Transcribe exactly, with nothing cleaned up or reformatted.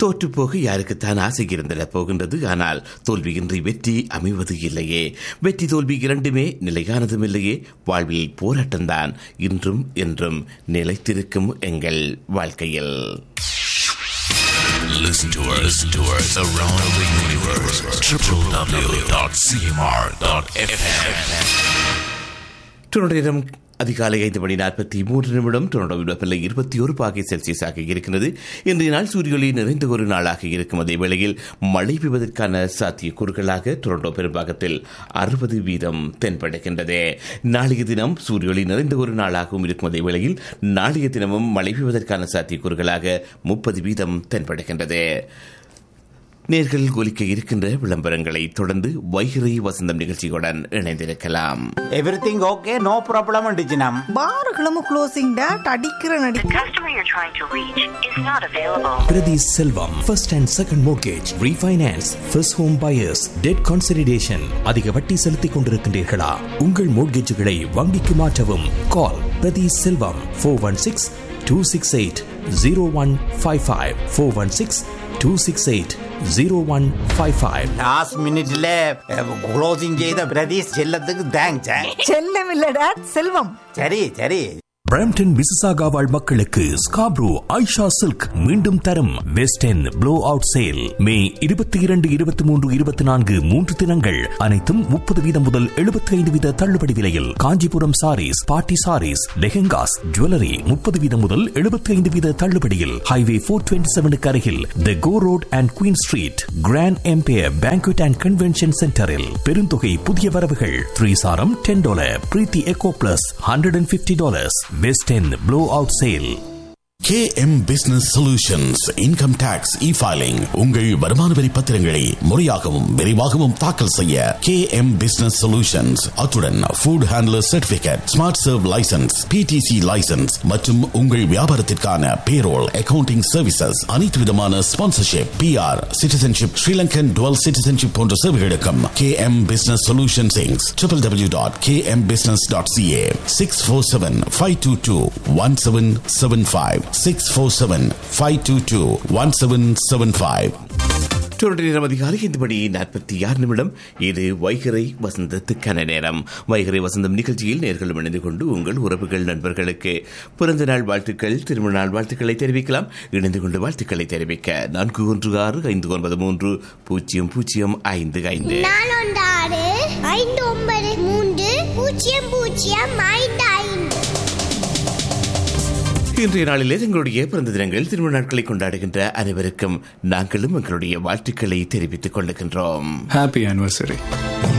தோற்றுப்போக யாருக்குத்தான் ஆசை இருந்திட போகின்றது. ஆனால் தோல்வியின்றி வெற்றி அமைவது இல்லையே. வெற்றி தோல்வி இரண்டுமே நிலையானதும் இல்லையே. வாழ்வில் போராட்டம்தான் இன்றும் என்றும் நிலைத்திருக்கும் எங்கள் வாழ்க்கையில். Listen to us, listen to us around the universe. w w w dot c m r dot f m. நேரம் அதிகாலை ஐந்து மணி நாற்பத்தி மூன்று நிமிடம். டொரண்டோ வெப்பநிலை இருபத்தி ஒரு பாகை செல்சியஸாக இருக்கிறது. இன்றைய நாள் சூரியொளி நிறைந்த ஒரு நாளாக இருக்கும். அதே வேளையில் மழை பெய்வதற்கான சாத்தியக்கூறுகளாக டொரண்டோ பெரும்பாகத்தில் அறுபது வீதம் தென்படுகின்றது. நாளைய தினம் சூரியொளி நிறைந்த ஒரு நாளாகவும் இருக்கும். அதே வேளையில் நாளைய தினமும் மழை பெய்வதற்கான சாத்தியக்கூறுகளாக முப்பது வீதம் தென்படுகின்றது. நேர்கள் ஒலிக்க இருக்கின்ற விளம்பரங்களை தொடர்ந்து வைகரை வசந்தம் நிகழ்ச்சியுடன் இணைந்திருக்கலாம். Everything okay, no problem அண்டிச்சினம். பார்களும் closing date அடிக்கிற நடி. The customer you're trying to reach is not available. Priti Selvam, first and second mortgage, refinance, first home buyers, debt consolidation. அதிக வட்டி செலுத்திக் கொண்டிருக்கின்றீர்களா? உங்கள் மோட்கேஜுகளை வங்கிக்கு மாற்றவும். கால் பிரதி செல்வம் four one six two six eight zero one five five four one six two six eight zero one five five. Last மினிட்ல closing செய்த பிரதீஷ் செல்லத்துக்கு தேங்க்ஸ். செல்லம் இல்ல டேட் செல்வம். சரி சரி. பிரம்டன் மிசிசாகா வாழ் மக்களுக்கு ஸ்காப்ரோ ஐஷா சில்க் மீண்டும் தரும் west end flow out sale மே இருபத்தி இரண்டு இருபத்தி மூன்று இருபத்தி நான்கு மூன்று தினங்கள் அனைத்தும் முப்பது வீதம் முதல் எழுபத்தி ஐந்து வீத தள்ளுபடி விலையில். காஞ்சிபுரம் சாரீஸ், பாட்டி சாரீஸ், லெஹெங்காஸ், ஜுவல்லரி முப்பது வீதம் முதல் எழுபத்தி ஐந்து வீத தள்ளுபடியில். ஹைவே போர் டுவெண்ட்டி செவனுக்கு அருகில் தி கோ road and queen street grand empire banquet and convention சென்டரில் பெருந்தொகை புதிய வரவுகள். த்ரீ சாரம் ten dollar, Preethi echo plus hundred and fifty dollars. West End Blowout Sale. K M Business Solutions Income Tax E-Filing. உங்கள் வருமான வரி பத்திரங்களை முறையாகவும் விரைவாகவும் தாக்கல் செய்ய K M Business Solutions. அத்துடன் Food Handler Certificate, Smart Serve License, P T C License மற்றும் உங்கள் வியாபாரத்திற்கான Payroll, Accounting Services, அனைத்து விதமான Sponsorship, P R, Citizenship, Sri Lankan Dual Citizenship போன்ற சேவைகளுக்கும் K M Business Solutions Incorporated. w w w dot k m business dot c a. six four seven five two two one seven seven five six four seven five two two one seven seven five. நேரம் அதிகாலை ஐந்து மணி நாற்பத்தி ஆறு நிமிடம். இது வைகரை வசந்தத்துக்கான நேரம். வைகரை வசந்தம் நிகழ்ச்சியில் நேர்களும் இணைந்து கொண்டு உங்கள் உறவுகள் நண்பர்களுக்கு பிறந்த நாள் வாழ்த்துக்கள், திருமண நாள் வாழ்த்துக்களை தெரிவிக்கலாம். இணைந்து கொண்டு வாழ்த்துக்களை தெரிவிக்க நான்கு ஒன்று ஆறு ஐந்து ஒன்பது மூன்று பூஜ்ஜியம் பூஜ்ஜியம் ஐந்து ஐந்து ஐந்து ஒன்பது மூன்று பூஜ்ஜியம் பூஜ்ஜியம் ஐந்து ஐந்து. இன்றைய நாளிலே எங்களுடைய பிறந்த தினங்கள், திருமண நாட்களை கொண்டாடுகின்ற அனைவருக்கும் நாங்களும் எங்களுடைய வாழ்த்துக்களை தெரிவித்துக் கொள்ளுகின்றோம். Happy anniversary.